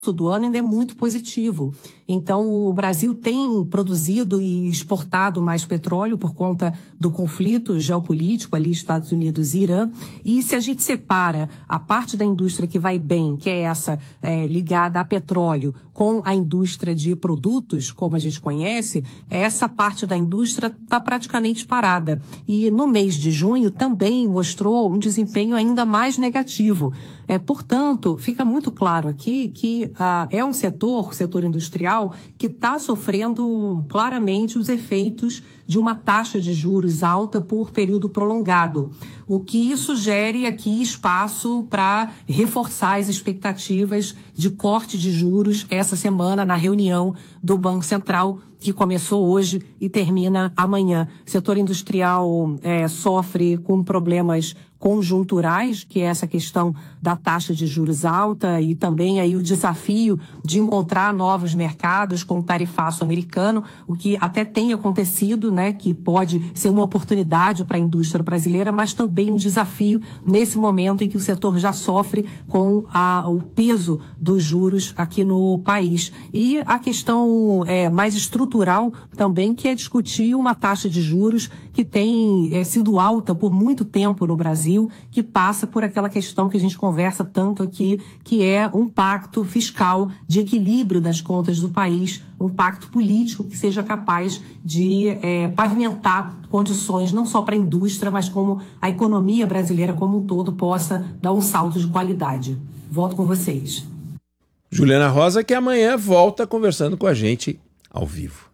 do ano ainda é muito positivo. Então, o Brasil tem produzido e exportado mais petróleo por conta do conflito geopolítico ali, Estados Unidos e Irã. E se a gente separa a parte da indústria que vai bem, que é essa ligada a petróleo, com a indústria de produtos, como a gente conhece, essa parte da indústria está praticamente parada. E no mês de junho também mostrou um desempenho ainda mais negativo. Portanto, fica muito claro aqui que é um setor industrial, que está sofrendo claramente os efeitos de uma taxa de juros alta por período prolongado, o que sugere aqui espaço para reforçar as expectativas de corte de juros essa semana na reunião do Banco Central, que começou hoje e termina amanhã. O setor industrial sofre com problemas conjunturais, que é essa questão da taxa de juros alta e também aí o desafio de encontrar novos mercados com o tarifaço americano, o que até tem acontecido, né, que pode ser uma oportunidade para a indústria brasileira, mas também um desafio nesse momento em que o setor já sofre com o peso dos juros aqui no país. E a questão mais estrutural também, que é discutir uma taxa de juros que tem sido alta por muito tempo no Brasil, que passa por aquela questão que a gente conversa tanto aqui, que é um pacto fiscal de equilíbrio das contas do país, um pacto político que seja capaz de pavimentar condições não só para a indústria, mas como a economia brasileira como um todo possa dar um salto de qualidade. Volto com vocês. Juliana Rosa, que amanhã volta conversando com a gente ao vivo.